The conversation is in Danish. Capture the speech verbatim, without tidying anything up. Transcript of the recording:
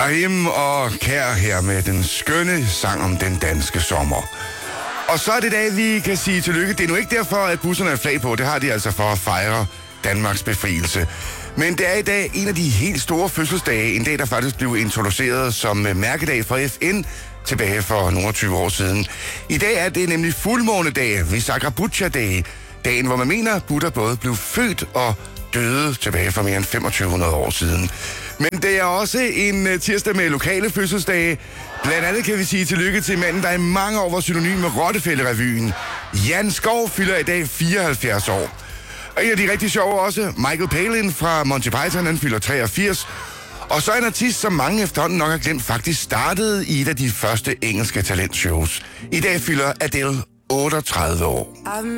Rahim og Kær her med den skønne sang om den danske sommer. Og så er det dag, vi kan sige tillykke. Det er nu ikke derfor, at busserne er flag på. Det har de altså for at fejre Danmarks befrielse. Men det er i dag en af de helt store fødselsdage. En dag, der faktisk blev introduceret som mærkedag for F N tilbage for nogle tyve år siden. I dag er det nemlig fuldmånedag, Visakha Buddha Day. Dagen, hvor man mener, at Buddha både blev født og døde tilbage for mere end femogtyve hundrede år siden. Men det er også en tirsdag med lokale fødselsdage. Blandt andet kan vi sige tillykke til manden, der i mange år var synonym med Rottefællerevyen. Jan Skov fylder i dag fireoghalvfjerds år. Og en af de rigtig sjove også, Michael Palin fra Monty Python, han fylder treogfirs. Og så en artist, som mange efterhånden nok har glemt, faktisk startede i et af de første engelske talentshows. I dag fylder Adele otteogtredive år.